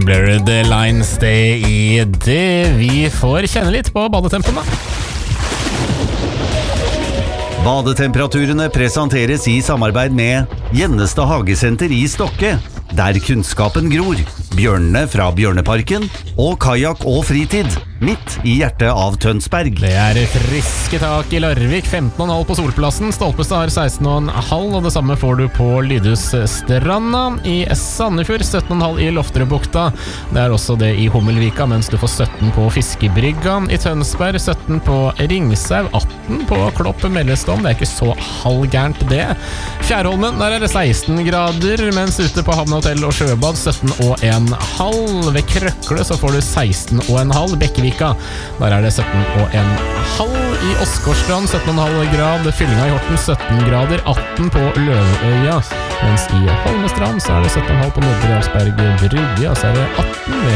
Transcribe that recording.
Blurred Lines, det I det. Vi får kjenne litt på badetempen da. Badetemperaturene presenteres I samarbeid med Gjennestad Hagesenter I Stokke, der kunnskapen gror, bjørnene fra Bjørneparken og kajak og fritid, midt I hjertet av Tønsberg. Det friske tak I Larvik, 15,5 på Solplassen, Stolpestad har 16,5, og det samme får du på Lydhusstranda. I Sandefjord 17,5 I Lofterøybukta, det også det I Hummelvika, mens du får 17 på Fiskebrygga. I Tønsberg 17 på Ringsau, 18 på Klopp Mellestom, det ikke så halvgærent det. Fjærholmen, der det 16 grader, mens ute på Havnehotell og Sjøbad 17,5. Ved Krøkle så får du 16,5. Bekkevika, der det 17,5. I Åsgårdstrand 17,5 grad. Fyllinga I Horten 17 grader. 18 på Løvøya. Mens I Holmestrand så det 17,5 på Nordre Jarlsberg Brygge. Så det 18